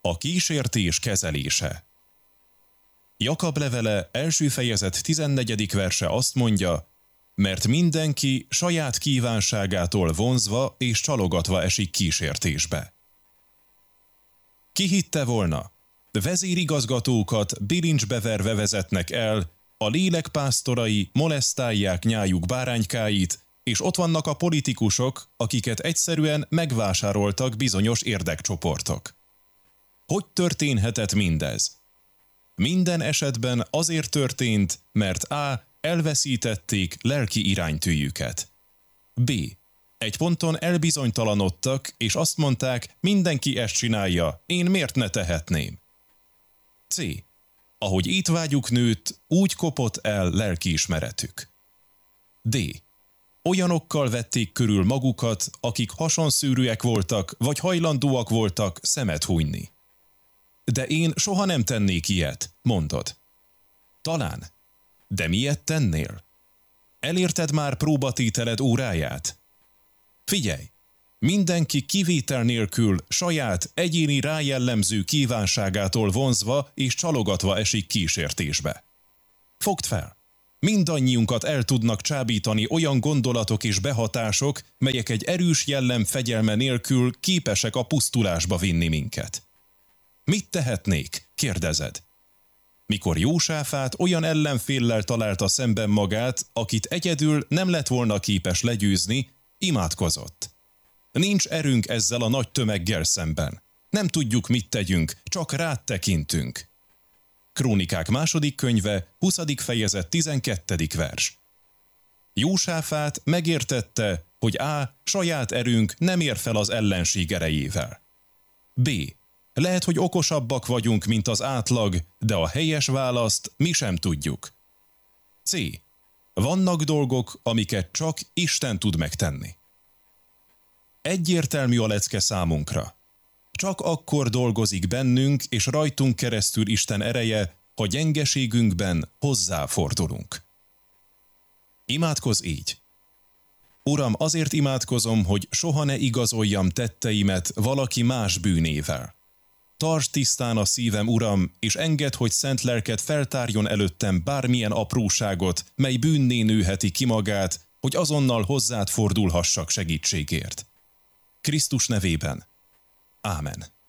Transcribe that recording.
A kísértés kezelése. Jakab levele első fejezet 14. verse azt mondja, mert mindenki saját kívánságától vonzva és csalogatva esik kísértésbe. Ki hitte volna? Vezérigazgatókat bilincsbe verve vezetnek el, a lélek pásztorai molesztálják nyájuk báránykáit, és ott vannak a politikusok, akiket egyszerűen megvásároltak bizonyos érdekcsoportok. Hogy történhetett mindez? Minden esetben azért történt, mert A. elveszítették lelki iránytűjüket. B. Egy ponton elbizonytalanodtak, és azt mondták, mindenki ezt csinálja, én miért ne tehetném? C. Ahogy étvágyuk nőtt, úgy kopott el lelkiismeretük. D. Olyanokkal vették körül magukat, akik hasonszűrűek voltak, vagy hajlandóak voltak szemet hunyni. De én soha nem tennék ilyet, mondod. Talán. De miért tennél? Elérted már próbatételed óráját? Figyelj! Mindenki kivétel nélkül saját, egyéni rájellemző kívánságától vonzva és csalogatva esik kísértésbe. Fogd fel! Mindannyiunkat el tudnak csábítani olyan gondolatok és behatások, melyek egy erős jellem fegyelme nélkül képesek a pusztulásba vinni minket. Mit tehetnék? Kérdezed. Mikor Jósáfát olyan ellenféllel találta szemben magát, akit egyedül nem lett volna képes legyőzni, imádkozott. Nincs erőnk ezzel a nagy tömeggel szemben. Nem tudjuk, mit tegyünk, csak rád tekintünk. Krónikák 2. könyve, 20. fejezet 12. vers. Jósáfát megértette, hogy A. saját erőnk nem ér fel az ellenség erejével. B. Lehet, hogy okosabbak vagyunk, mint az átlag, de a helyes választ mi sem tudjuk. C. Vannak dolgok, amiket csak Isten tud megtenni. Egyértelmű a lecke számunkra. Csak akkor dolgozik bennünk és rajtunk keresztül Isten ereje, ha gyengeségünkben hozzáfordulunk. Imádkozz így. Uram, azért imádkozom, hogy soha ne igazoljam tetteimet valaki más bűnével. Tartsd tisztán a szívem, Uram, és engedd, hogy szent lelked feltárjon előttem bármilyen apróságot, mely bűnné nőheti ki magát, hogy azonnal hozzád fordulhassak segítségért. Krisztus nevében. Ámen.